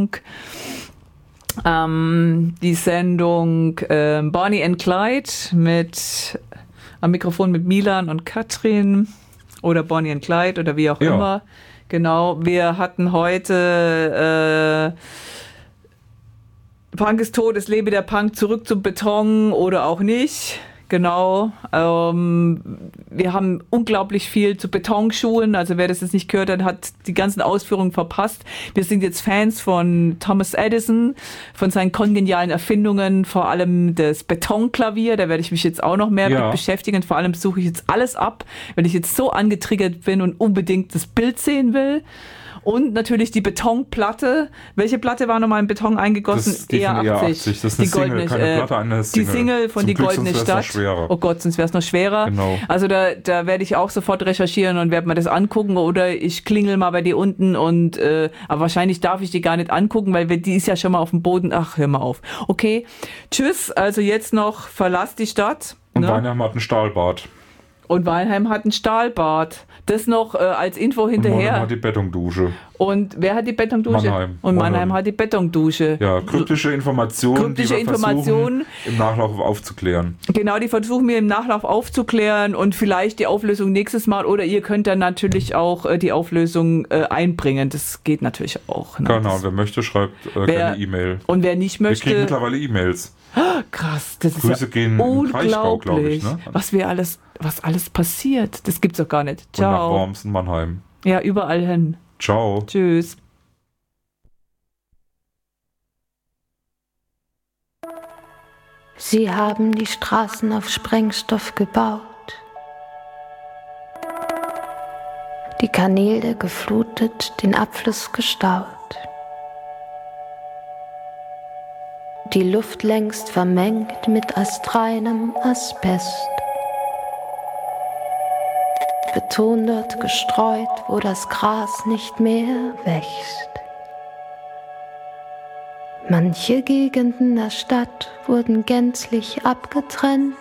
Die Sendung Bonnie and Clyde am Mikrofon mit Milan und Katrin oder Bonnie and Clyde oder wie auch immer. Genau, wir hatten heute Punk ist tot, es lebe der Punk, zurück zum Beton oder auch nicht. Genau, wir haben unglaublich viel zu Betonschuhen, also wer das jetzt nicht gehört hat, hat die ganzen Ausführungen verpasst. Wir sind jetzt Fans von Thomas Edison, von seinen kongenialen Erfindungen, vor allem das Betonklavier, da werde ich mich jetzt auch noch mehr mit beschäftigen. Vor allem suche ich jetzt alles ab, weil ich jetzt so angetriggert bin und unbedingt das Bild sehen will. Und natürlich die Betonplatte. Welche Platte war nochmal in Beton eingegossen? Das ist die ER80. Das ist eine Single, keine Platte, eine Single. Die Single von Die Goldene Stadt. Oh Gott, sonst wäre es noch schwerer. Genau. Also da werde ich auch sofort recherchieren und werde mir das angucken oder ich klingel mal bei dir unten und aber wahrscheinlich darf ich die gar nicht angucken, weil die ist ja schon mal auf dem Boden. Ach, hör mal auf. Okay, tschüss. Also jetzt noch verlass die Stadt. Und Weinheim hat ein Stahlbad. Und Weinheim hat ein Stahlbad. Das noch als Info hinterher. Und Mannheim hat die Betondusche. Und wer hat die Betondusche? Mannheim. Und Mannheim hat die Betondusche. Ja, kryptische Informationen, die wir versuchen im Nachlauf aufzuklären. Genau, die versuchen wir im Nachlauf aufzuklären und vielleicht die Auflösung nächstes Mal. Oder ihr könnt dann natürlich auch die Auflösung einbringen. Das geht natürlich auch. Ne? Genau, wer möchte, schreibt gerne E-Mail. Und wer nicht möchte... Wir kriegen mittlerweile E-Mails. Krass, das Grüße ist ja gehen unglaublich, glaube ich, ne? was alles passiert. Das gibt's doch gar nicht. Ciao. Und nach Worms und Mannheim. Ja, überall hin. Ciao. Tschüss. Sie haben die Straßen auf Sprengstoff gebaut, die Kanäle geflutet, den Abfluss gestaut. Die Luft längst vermengt mit astreinem Asbest. Beton dort gestreut, wo das Gras nicht mehr wächst. Manche Gegenden der Stadt wurden gänzlich abgetrennt.